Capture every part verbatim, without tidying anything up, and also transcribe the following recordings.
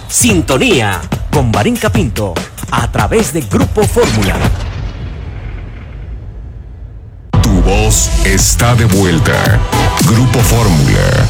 Sintonía con Marinka Pinto a través de Grupo Fórmula. Tu voz está de vuelta. Grupo Fórmula.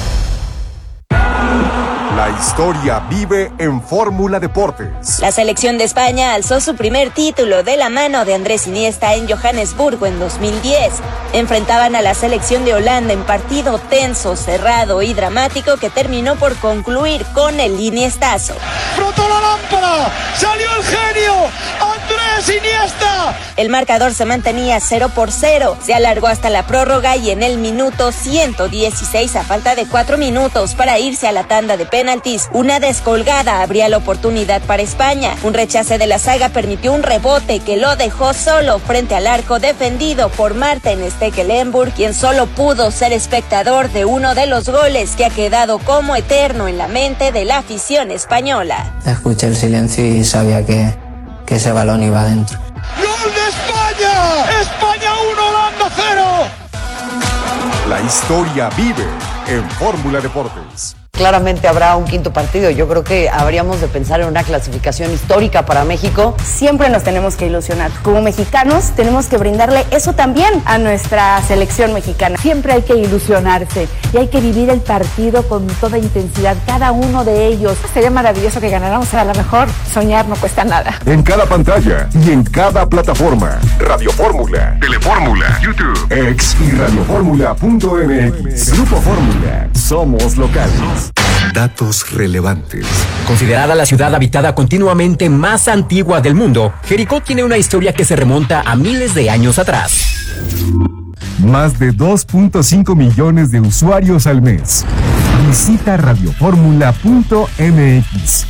La historia vive en Fórmula Deportes. La selección de España alzó su primer título de la mano de Andrés Iniesta en Johannesburgo en dos mil diez. Enfrentaban a la selección de Holanda en partido tenso, cerrado y dramático que terminó por concluir con el Iniestazo. ¡Frotó la lámpara! ¡Salió el genio! ¡Andrés Iniesta! El marcador se mantenía cero por cero. Se alargó hasta la prórroga y en el minuto ciento dieciséis, a falta de cuatro minutos para irse a la tanda de penaltis, una descolgada abría la oportunidad para España. Un rechace de la zaga permitió un rebote que lo dejó solo frente al arco defendido por Marten Stekelenburg, quien solo pudo ser espectador de uno de los goles que ha quedado como eterno en la mente de la afición española. Escuché el silencio y sabía que, que ese balón iba adentro. ¡Gol de España! ¡España uno, Holanda cero! La historia vive en Fórmula Deportes. Claramente habrá un quinto partido. Yo creo que habríamos de pensar en una clasificación histórica para México. Siempre nos tenemos que ilusionar. Como mexicanos tenemos que brindarle eso también a nuestra selección mexicana. Siempre hay que ilusionarse y hay que vivir el partido con toda intensidad, cada uno de ellos. Sería maravilloso que ganáramos, a lo mejor soñar no cuesta nada. En cada pantalla y en cada plataforma. Radio Fórmula, Telefórmula, YouTube, X y radioformula punto m x. Grupo Fórmula. Somos locales. Datos relevantes. Considerada la ciudad habitada continuamente más antigua del mundo, Jericó tiene una historia que se remonta a miles de años atrás. Más de dos punto cinco millones de usuarios al mes. Visita radioformula punto m x.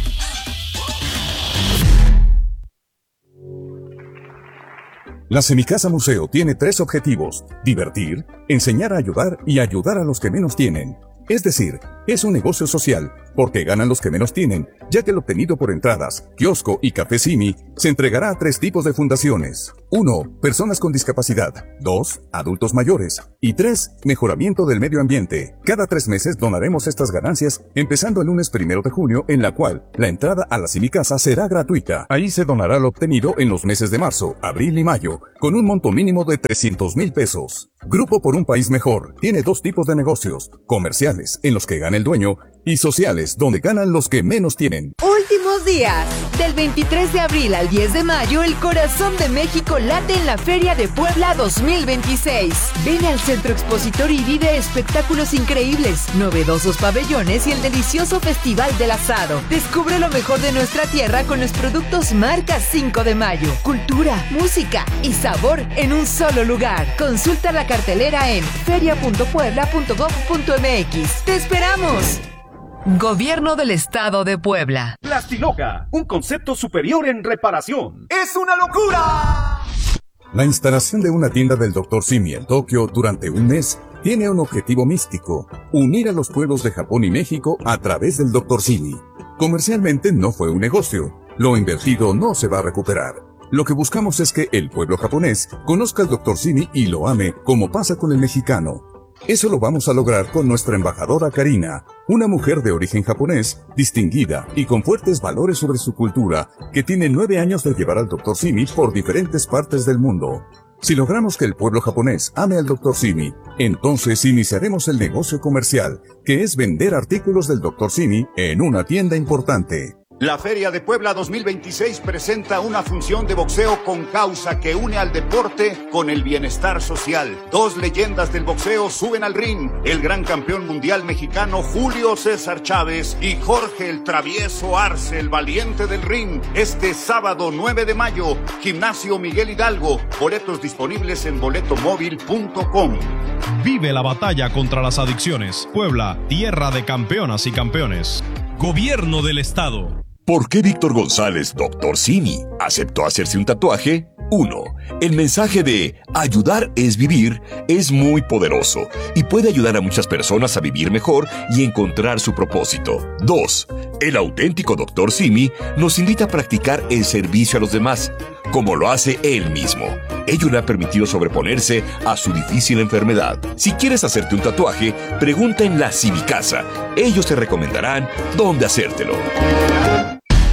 La Semicasa Museo tiene tres objetivos: divertir, enseñar a ayudar y ayudar a los que menos tienen. Es decir, es un negocio social, porque ganan los que menos tienen, ya que el obtenido por entradas, kiosco y café Simi se entregará a tres tipos de fundaciones. uno. Personas con discapacidad. dos. Adultos mayores. Y tres. Mejoramiento del medio ambiente. Cada tres meses donaremos estas ganancias, empezando el lunes primero de junio, en la cual la entrada a la Semicasa será gratuita. Ahí se donará lo obtenido en los meses de marzo, abril y mayo, con un monto mínimo de trescientos mil pesos. Grupo por un País Mejor tiene dos tipos de negocios: comerciales, en los que gana el dueño, y sociales, donde ganan los que menos tienen. Últimos días. Del veintitrés de abril al diez de mayo, el corazón de México late en la Feria de Puebla dos mil veintiséis. Ven al Centro Expositor y vive espectáculos increíbles, novedosos pabellones y el delicioso Festival del Asado. Descubre lo mejor de nuestra tierra con los productos marca cinco de mayo. Cultura, música y sabor en un solo lugar. Consulta la cartelera en feria punto puebla punto gob punto m x. ¡Te esperamos! Gobierno del Estado de Puebla. Plastiloca, un concepto superior en reparación. ¡Es una locura! La instalación de una tienda del doctor Simi en Tokio durante un mes tiene un objetivo místico: unir a los pueblos de Japón y México a través del doctor Simi. Comercialmente no fue un negocio. Lo invertido no se va a recuperar. Lo que buscamos es que el pueblo japonés conozca al doctor Simi y lo ame, como pasa con el mexicano. Eso lo vamos a lograr con nuestra embajadora Karina, una mujer de origen japonés, distinguida y con fuertes valores sobre su cultura, que tiene nueve años de llevar al doctor Simi por diferentes partes del mundo. Si logramos que el pueblo japonés ame al doctor Simi, entonces iniciaremos el negocio comercial, que es vender artículos del doctor Simi en una tienda importante. La Feria de Puebla dos mil veintiséis presenta una función de boxeo con causa que une al deporte con el bienestar social. Dos leyendas del boxeo suben al ring: el gran campeón mundial mexicano Julio César Chávez y Jorge el Travieso Arce, el valiente del ring. Este sábado nueve de mayo, Gimnasio Miguel Hidalgo. Boletos disponibles en boleto móvil punto com. Vive la batalla contra las adicciones. Puebla, tierra de campeonas y campeones. Gobierno del Estado. ¿Por qué Víctor González, doctor Simi, aceptó hacerse un tatuaje? uno. El mensaje de ayudar es vivir es muy poderoso y puede ayudar a muchas personas a vivir mejor y encontrar su propósito. dos. El auténtico doctor Simi nos invita a practicar el servicio a los demás, como lo hace él mismo. Ello le ha permitido sobreponerse a su difícil enfermedad. Si quieres hacerte un tatuaje, pregunta en la Semicasa. Ellos te recomendarán dónde hacértelo.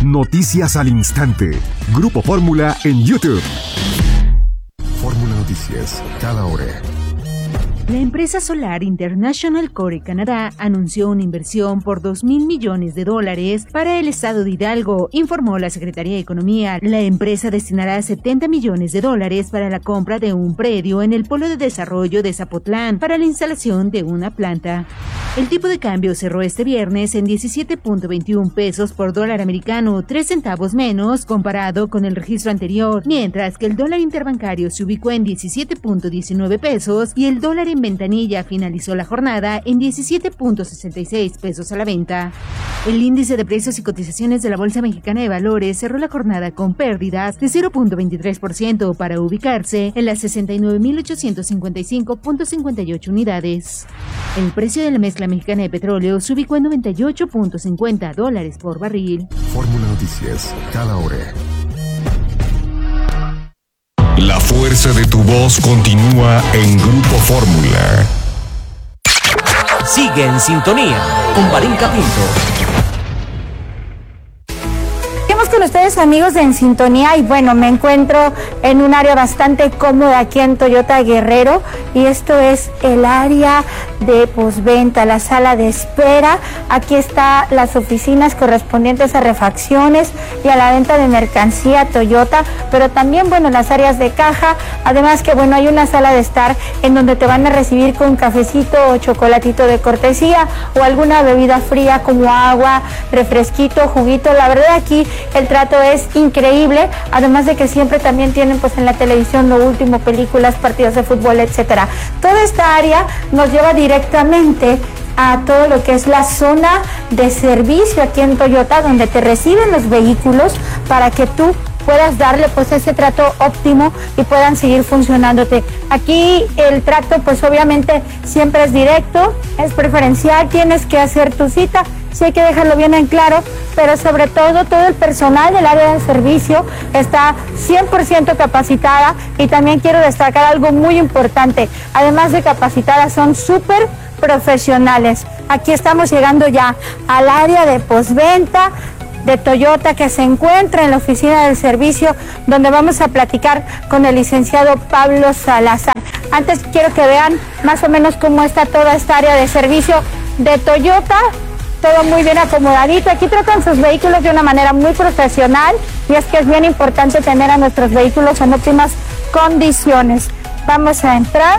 Noticias al instante. Grupo Fórmula en YouTube. Fórmula Noticias, cada hora. La empresa solar International Core Canadá anunció una inversión por dos mil millones de dólares para el estado de Hidalgo, informó la Secretaría de Economía. La empresa destinará setenta millones de dólares para la compra de un predio en el Polo de Desarrollo de Zapotlán para la instalación de una planta. El tipo de cambio cerró este viernes en diecisiete punto veintiún pesos por dólar americano, tres centavos menos comparado con el registro anterior, mientras que el dólar interbancario se ubicó en diecisiete punto diecinueve pesos y el dólar en ventanilla finalizó la jornada en diecisiete punto sesenta y seis pesos a la venta. El índice de precios y cotizaciones de la Bolsa Mexicana de Valores cerró la jornada con pérdidas de cero punto veintitrés por ciento para ubicarse en las sesenta y nueve mil ochocientos cincuenta y cinco punto cincuenta y ocho unidades. El precio de la mezcla mexicana de petróleo se ubicó en noventa y ocho punto cincuenta dólares por barril. Fórmula Noticias, cada hora. La fuerza de tu voz continúa en Grupo Fórmula. Sigue en sintonía con Valenca Pinto. Con ustedes, amigos de En Sintonía, y bueno, me encuentro en un área bastante cómoda aquí en Toyota Guerrero, y esto es el área de postventa, la sala de espera. Aquí están las oficinas correspondientes a refacciones y a la venta de mercancía Toyota, pero también, bueno, las áreas de caja. Además que, bueno, hay una sala de estar en donde te van a recibir con cafecito o chocolatito de cortesía o alguna bebida fría como agua, refresquito, juguito. La verdad, aquí el trato es increíble, además de que siempre también tienen pues en la televisión lo último, películas, partidos de fútbol, etcétera. Toda esta área nos lleva directamente a todo lo que es la zona de servicio aquí en Toyota, donde te reciben los vehículos para que tú puedas darle pues ese trato óptimo y puedan seguir funcionándote. Aquí el trato pues obviamente siempre es directo, es preferencial, tienes que hacer tu cita, sí hay que dejarlo bien en claro, pero sobre todo todo el personal del área de servicio está cien por ciento capacitada, y también quiero destacar algo muy importante, además de capacitadas son súper profesionales. Aquí estamos llegando ya al área de postventa de Toyota, que se encuentra en la oficina del servicio, donde vamos a platicar con el licenciado Pablo Salazar. Antes quiero que vean más o menos cómo está toda esta área de servicio de Toyota, todo muy bien acomodadito. Aquí tratan sus vehículos de una manera muy profesional, y es que es bien importante tener a nuestros vehículos en óptimas condiciones. Vamos a entrar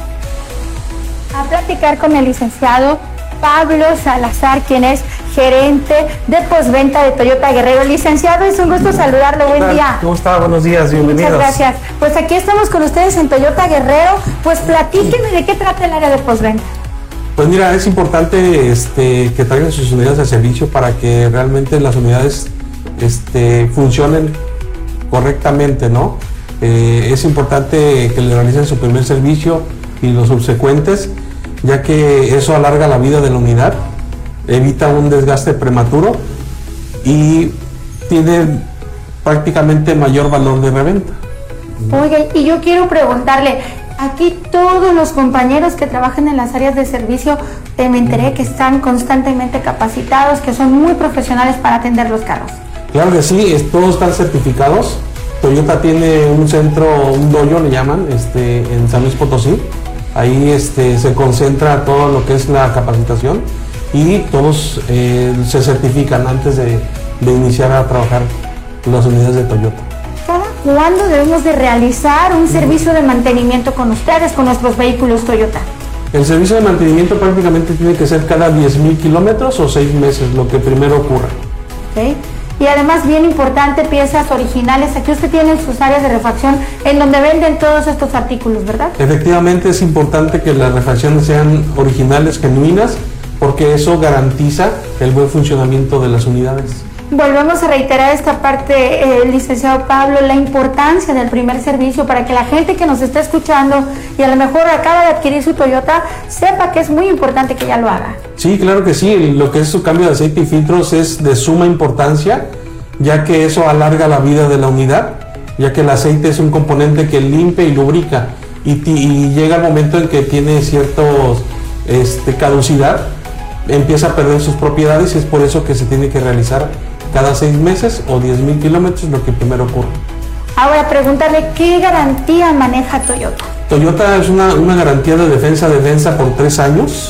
a platicar con el licenciado Pablo Salazar, quien es gerente de postventa de Toyota Guerrero. Licenciado, es un gusto saludarlo, buen día. ¿Cómo está? Buenos días, bienvenidos. Muchas gracias. Pues aquí estamos con ustedes en Toyota Guerrero, pues platíquenme de qué trata el área de postventa. Pues mira, es importante este, que traigan sus unidades de servicio para que realmente las unidades este, funcionen correctamente, ¿no? Eh, es importante que le realicen su primer servicio y los subsecuentes, ya que eso alarga la vida de la unidad, evita un desgaste prematuro y tiene prácticamente mayor valor de reventa. Oye, y yo quiero preguntarle, aquí todos los compañeros que trabajan en las áreas de servicio, te me enteré que están constantemente capacitados, que son muy profesionales para atender los carros. Claro que sí, es, todos están certificados. Toyota tiene un centro, un dojo le llaman, este, en San Luis Potosí. Ahí este, se concentra todo lo que es la capacitación, y todos eh, se certifican antes de, de iniciar a trabajar las unidades de Toyota. ¿Cada cuándo debemos de realizar un servicio de mantenimiento con ustedes, con nuestros vehículos Toyota? El servicio de mantenimiento prácticamente tiene que ser cada diez mil kilómetros o seis meses, lo que primero ocurra. Okay. Y además, bien importante, piezas originales. Aquí usted tiene sus áreas de refacción en donde venden todos estos artículos, ¿verdad? Efectivamente, es importante que las refacciones sean originales, genuinas, porque eso garantiza el buen funcionamiento de las unidades. Volvemos a reiterar esta parte, eh, licenciado Pablo, la importancia del primer servicio para que la gente que nos está escuchando y a lo mejor acaba de adquirir su Toyota sepa que es muy importante que ya lo haga. Sí, claro que sí, lo que es su cambio de aceite y filtros es de suma importancia, ya que eso alarga la vida de la unidad, ya que el aceite es un componente que limpia y lubrica, y, y llega el momento en que tiene ciertos este, caducidad, empieza a perder sus propiedades, y es por eso que se tiene que realizar cada seis meses o diez mil kilómetros, lo que primero ocurre. Ahora preguntarle, ¿qué garantía maneja Toyota? Toyota es una, una garantía de defensa defensa por tres años,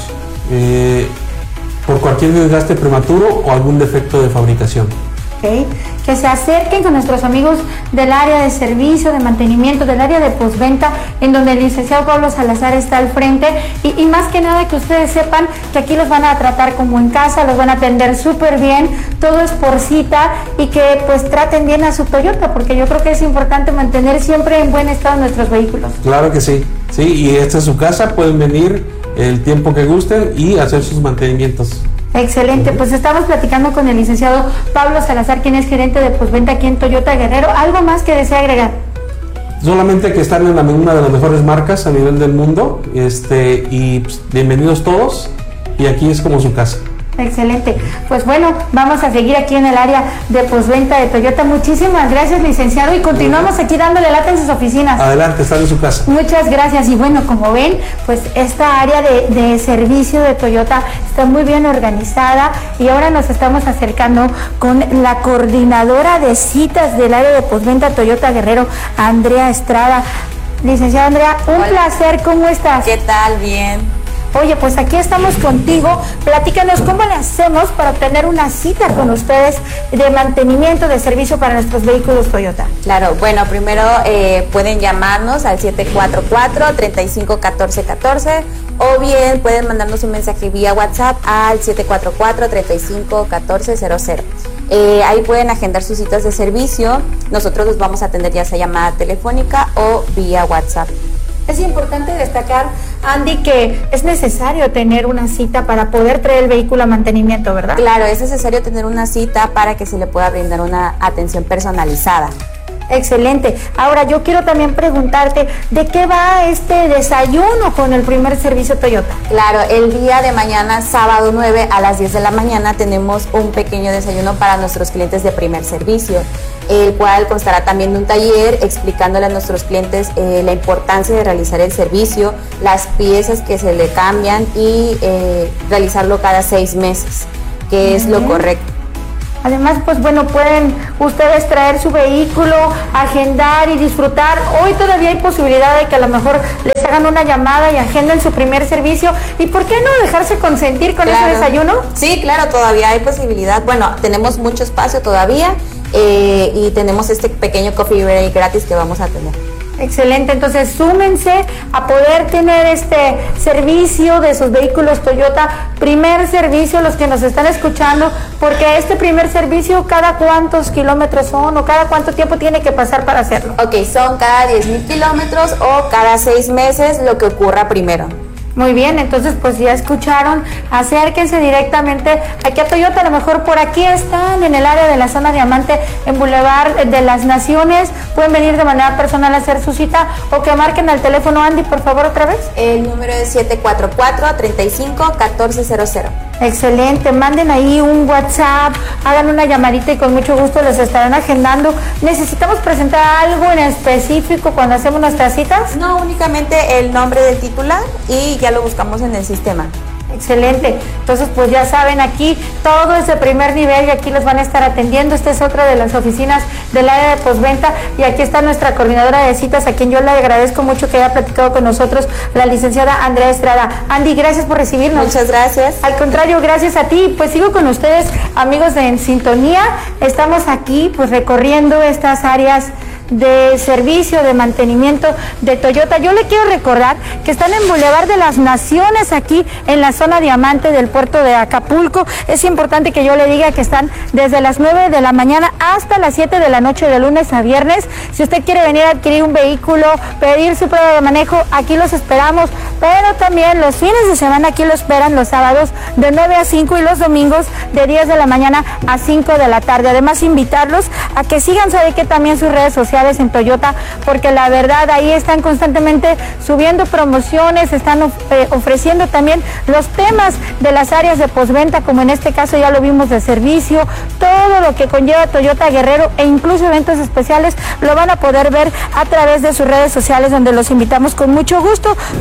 eh, por cualquier desgaste prematuro o algún defecto de fabricación. Okay. Que se acerquen con nuestros amigos del área de servicio, de mantenimiento, del área de postventa, en donde el licenciado Pablo Salazar está al frente, y, y más que nada que ustedes sepan que aquí los van a tratar como en casa, los van a atender súper bien, todo es por cita, y que pues traten bien a su Toyota, porque yo creo que es importante mantener siempre en buen estado nuestros vehículos. Claro que sí, sí, y esta es su casa, pueden venir el tiempo que gusten y hacer sus mantenimientos. Excelente, pues estamos platicando con el licenciado Pablo Salazar, quien es gerente de postventa aquí en Toyota Guerrero. ¿Algo más que desea agregar? Solamente que están en la, una de las mejores marcas a nivel del mundo, este, y pues, bienvenidos todos, y aquí es como su casa. Excelente, pues bueno, vamos a seguir aquí en el área de postventa de Toyota. Muchísimas gracias, licenciado, y continuamos aquí dándole lata en sus oficinas. Adelante, están en su casa. Muchas gracias, y bueno, como ven, pues esta área de, de servicio de Toyota está muy bien organizada, y ahora nos estamos acercando con la coordinadora de citas del área de postventa Toyota Guerrero, Andrea Estrada. Licenciada Andrea, un Hola. placer, ¿cómo estás? ¿Qué tal? Bien. Oye, pues aquí estamos contigo. Platícanos cómo le hacemos para obtener una cita con ustedes de mantenimiento, de servicio para nuestros vehículos Toyota. Claro, bueno, primero eh, pueden llamarnos al siete cuatro cuatro, tres cinco uno cuatro uno cuatro, o bien pueden mandarnos un mensaje vía WhatsApp al siete cuatro cuatro, tres cinco uno cuatro cero cero. Eh, ahí pueden agendar sus citas de servicio. Nosotros los vamos a atender ya sea llamada telefónica o vía WhatsApp. Es importante destacar, Andy, que es necesario tener una cita para poder traer el vehículo a mantenimiento, ¿verdad? Claro, es necesario tener una cita para que se le pueda brindar una atención personalizada. Excelente. Ahora yo quiero también preguntarte, ¿de qué va este desayuno con el primer servicio Toyota? Claro, el día de mañana, sábado nueve a las diez de la mañana, tenemos un pequeño desayuno para nuestros clientes de primer servicio, el cual constará también de un taller explicándole a nuestros clientes eh, la importancia de realizar el servicio, las piezas que se le cambian y eh, realizarlo cada seis meses, que es lo correcto. Además, pues bueno, pueden ustedes traer su vehículo, agendar y disfrutar. Hoy todavía hay posibilidad de que a lo mejor les hagan una llamada y agenden su primer servicio. ¿Y por qué no dejarse consentir con claro. ese desayuno? Sí, claro, todavía hay posibilidad. Bueno, tenemos mucho espacio todavía eh, y tenemos este pequeño coffee break gratis que vamos a tener. Excelente, entonces súmense a poder tener este servicio de sus vehículos Toyota, primer servicio, los que nos están escuchando, porque este primer servicio, ¿cada cuántos kilómetros son o cada cuánto tiempo tiene que pasar para hacerlo? Ok, son cada diez mil kilómetros o cada seis meses, lo que ocurra primero. Muy bien, entonces pues ya escucharon, acérquense directamente aquí a Toyota, a lo mejor por aquí están en el área de la zona Diamante, en Boulevard de las Naciones, pueden venir de manera personal a hacer su cita o que marquen al teléfono. Andy, por favor, otra vez. El número es siete cuatro cuatro, tres cinco uno cuatro cero cero. Excelente, manden ahí un WhatsApp, hagan una llamadita y con mucho gusto les estarán agendando. ¿Necesitamos presentar algo en específico cuando hacemos nuestras citas? No, únicamente el nombre del titular y ya lo buscamos en el sistema. Excelente, entonces pues ya saben, aquí todo es de primer nivel y aquí los van a estar atendiendo. Esta es otra de las oficinas del área de postventa y aquí está nuestra coordinadora de citas, a quien yo le agradezco mucho que haya platicado con nosotros, la licenciada Andrea Estrada. Andy, gracias por recibirnos. Muchas gracias. Al contrario, gracias a ti. Pues sigo con ustedes, amigos de En Sintonía. Estamos aquí pues recorriendo estas áreas de servicio, de mantenimiento de Toyota. Yo le quiero recordar que están en Boulevard de las Naciones, aquí en la zona Diamante del puerto de Acapulco. Es importante que yo le diga que están desde las nueve de la mañana hasta las siete de la noche, de lunes a viernes. Si usted quiere venir a adquirir un vehículo, pedir su prueba de manejo, aquí los esperamos, pero también los fines de semana aquí lo esperan los sábados de nueve a cinco y los domingos de diez de la mañana a cinco de la tarde. Además, invitarlos a que sigan, sabe que también sus redes sociales en Toyota, porque la verdad ahí están constantemente subiendo promociones, están of eh, ofreciendo también los temas de las áreas de postventa, como en este caso ya lo vimos, de servicio, todo lo que conlleva Toyota Guerrero e incluso eventos especiales lo van a poder ver a través de sus redes sociales, donde los invitamos con mucho gusto. Toyota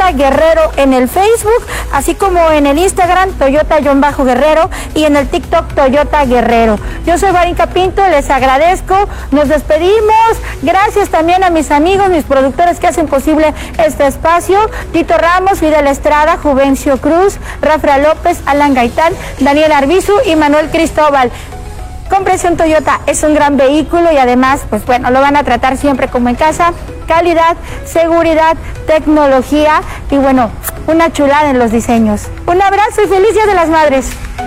Toyota Guerrero en el Facebook, así como en el Instagram Toyota-Guerrero y en el TikTok Toyota Guerrero. Yo soy Varinka Pinto, les agradezco, nos despedimos. Gracias también a mis amigos, mis productores que hacen posible este espacio: Tito Ramos, Fidel Estrada, Juvencio Cruz, Rafael López, Alan Gaitán, Daniel Arbizu y Manuel Cristóbal. Cómprese un Toyota, es un gran vehículo y además, pues bueno, lo van a tratar siempre como en casa. Calidad, seguridad, tecnología y bueno, una chulada en los diseños. Un abrazo y feliz Día de las Madres.